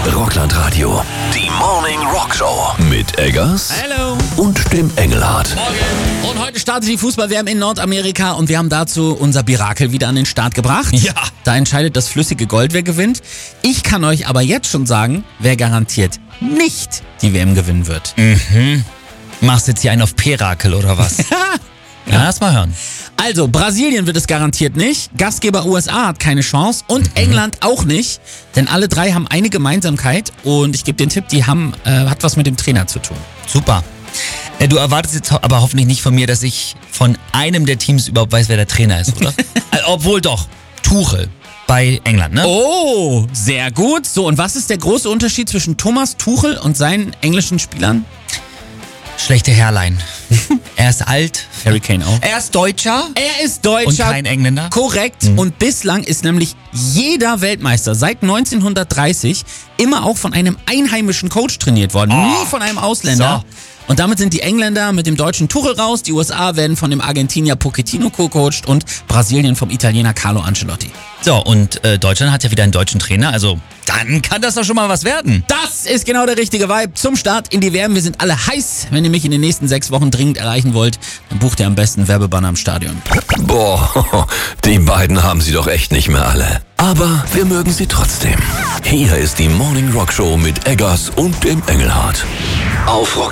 Rockland Radio. Die Morning Rock Show. Mit Eggers. Hallo. Und dem Engelhardt. Morgen. Und heute startet die Fußball-WM in Nordamerika und wir haben dazu unser Mirakel wieder an den Start gebracht. Ja. Da entscheidet das flüssige Gold, wer gewinnt. Ich kann euch aber jetzt schon sagen, wer garantiert nicht die WM gewinnen wird. Machst jetzt hier einen auf Perakel oder was? Ja, lass mal hören. Also, Brasilien wird es garantiert nicht, Gastgeber USA hat keine Chance und England auch nicht, denn alle drei haben eine Gemeinsamkeit und ich gebe den Tipp, die hat was mit dem Trainer zu tun. Super. Du erwartest jetzt aber hoffentlich nicht von mir, dass ich von einem der Teams überhaupt weiß, wer der Trainer ist, oder? Obwohl doch, Tuchel bei England, ne? Oh, sehr gut. So, und was ist der große Unterschied zwischen Thomas Tuchel und seinen englischen Spielern? Schlechte Hairline. Er ist alt. Harry Kane auch. Er ist Deutscher. Er ist Deutscher. Und kein Engländer. Korrekt. Und bislang ist nämlich jeder Weltmeister seit 1930 immer auch von einem einheimischen Coach trainiert worden. Nie von einem Ausländer. So. Und damit sind die Engländer mit dem deutschen Tuchel raus. Die USA werden von dem Argentinier Pochettino co-coacht und Brasilien vom Italiener Carlo Ancelotti. So, und Deutschland hat ja wieder einen deutschen Trainer. Also, dann kann das doch schon mal was werden. Das ist genau der richtige Vibe zum Start in die WM. Wir sind alle heiß. Wenn ihr mich in den nächsten 6 Wochen dringend erreichen wollt, dann bucht ihr am besten Werbebanner im Stadion. Boah, die beiden haben sie doch echt nicht mehr alle. Aber wir mögen sie trotzdem. Hier ist die Morning Rock Show mit Eggers und dem Engelhardt. Auf Rock